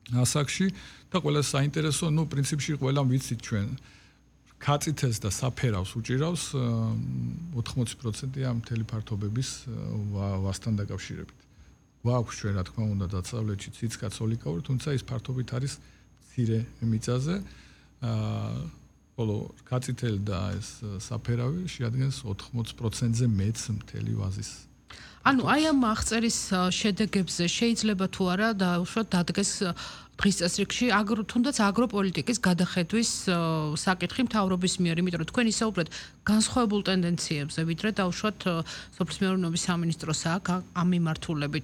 ასაკში და ყველა საინტერესო, პრინციპში ყველამ ვიცით ჩვენ ქაწითელს და საფერავს უჭირავს 80%-ია მთელი ფართობების ვასთან დაკავშირებით. გვაქვს ჩვენ რა თქმა უნდა დასავლეთში ციცკა ცოლიკაური, თუმცა ის ფართობით არის მცირე მიწაზე. ხოლო ქაწითელი და ეს საფერავი შეადგენს 80%-ზე მეტს მთელი ვაზის. ანუ აი ამ აღწერის შედეგებზე შეიძლება თუ არა დაუშვათ დადგეს დღის წესრიგში თუნდაც აგროპოლიტიკის გადახედვის საკითხი მთავრობის მიერ, იმიტომ რომ თქვენ ისაუბრეთ განსხვავებულ ტენდენციებზე, ვიდრე დაუშვათ სოფლის მეურნეობის სამინისტროს აქ ამ მიმართულებით.